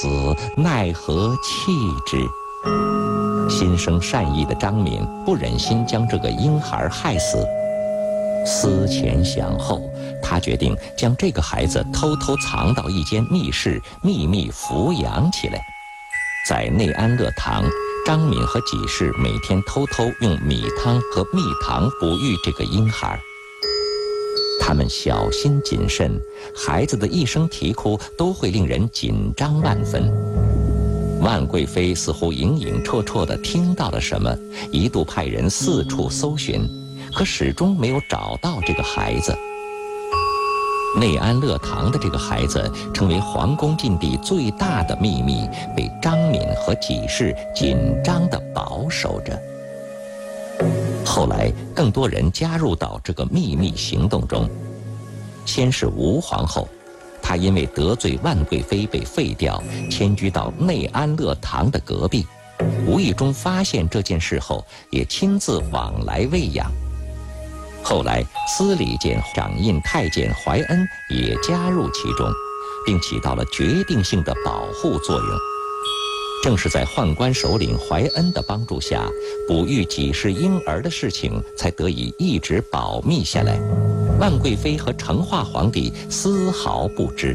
子奈何弃之？心生善意的张敏不忍心将这个婴孩害死，思前想后，他决定将这个孩子偷偷藏到一间密室，秘密抚养起来。在内安乐堂，张敏和几世每天偷偷用米汤和蜜糖哺育这个婴孩。他们小心谨慎，孩子的一声啼哭都会令人紧张万分。万贵妃似乎隐隐绰绰地听到了什么，一度派人四处搜寻，可始终没有找到这个孩子。内安乐堂的这个孩子成为皇宫禁地最大的秘密，被张敏和几世紧张地保守着。后来更多人加入到这个秘密行动中，先是吴皇后，她因为得罪万贵妃被废掉，迁居到内安乐堂的隔壁，无意中发现这件事后，也亲自往来喂养。后来司礼监掌印太监怀恩也加入其中，并起到了决定性的保护作用。正是在宦官首领怀恩的帮助下，哺育几世婴儿的事情才得以一直保密下来，万贵妃和成化皇帝丝毫不知。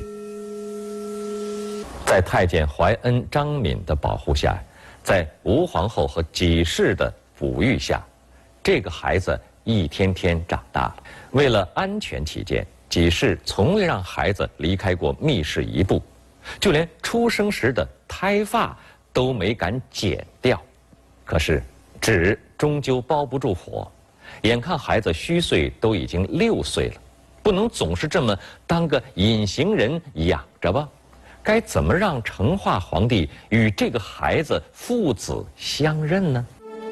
在太监怀恩、张敏的保护下，在吴皇后和几世的哺育下，这个孩子一天天长大了。为了安全起见，几世从未让孩子离开过密室一步，就连出生时的胎发都没敢剪掉。可是纸终究包不住火，眼看孩子虚岁都已经6岁了，不能总是这么当个隐形人养着吧？该怎么让成化皇帝与这个孩子父子相认呢？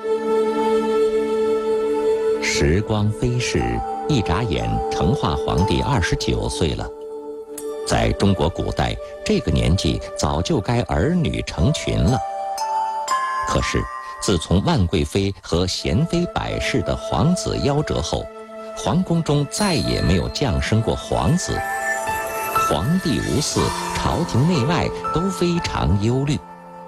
时光飞逝，一眨眼，成化皇帝29岁了。在中国古代，这个年纪早就该儿女成群了。可是，自从万贵妃和贤妃百世的皇子夭折后，皇宫中再也没有降生过皇子。皇帝无嗣，朝廷内外都非常忧虑。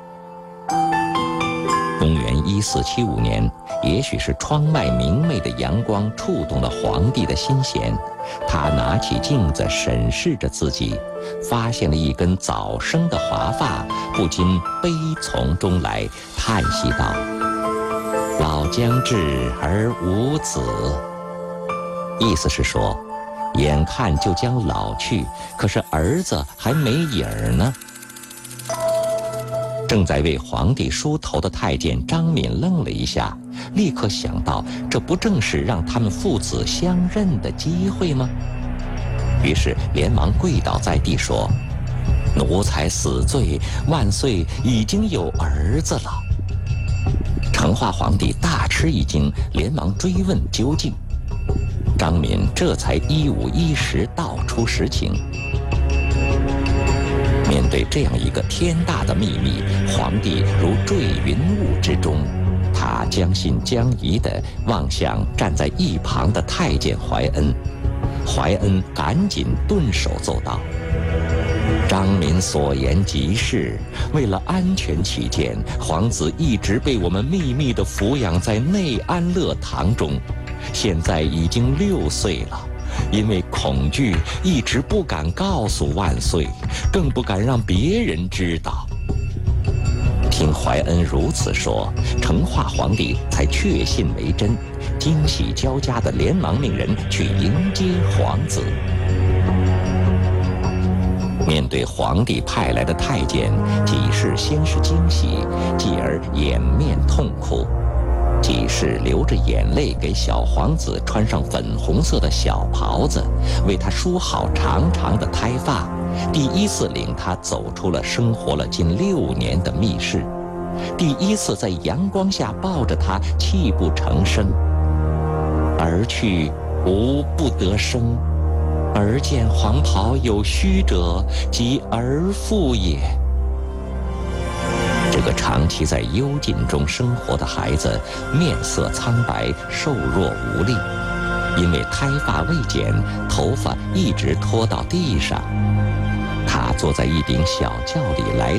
公元1475年，也许是窗外明媚的阳光触动了皇帝的心弦，他拿起镜子审视着自己，发现了一根早生的华发，不禁悲从中来，叹息道：“老将至而无子。”意思是说，眼看就将老去，可是儿子还没影儿呢。正在为皇帝梳头的太监张敏愣了一下，立刻想到，这不正是让他们父子相认的机会吗？于是连忙跪倒在地说：“奴才死罪，万岁已经有儿子了。”成化皇帝大吃一惊，连忙追问究竟。张敏这才一五一十道出实情。面对这样一个天大的秘密，皇帝如坠云雾之中，他将信将疑地望向站在一旁的太监怀恩。怀恩赶紧顿首奏道：“张敏所言极是，为了安全起见，皇子一直被我们秘密地抚养在内安乐堂中，现在已经6岁了。因为恐惧，一直不敢告诉万岁，更不敢让别人知道。”听怀恩如此说，成化皇帝才确信为真，惊喜交加的连忙命人去迎接皇子。面对皇帝派来的太监，几世先是惊喜，继而掩面痛哭。几世流着眼泪给小皇子穿上粉红色的小袍子，为他梳好长长的胎发，第一次领他走出了生活了近6年的密室，第一次在阳光下抱着他泣不成声。儿去无不得生，儿见黄袍有虚者，即儿父也。这个长期在幽禁中生活的孩子，面色苍白，瘦弱无力，因为胎发未剪，头发一直拖到地上。他坐在一顶小轿里来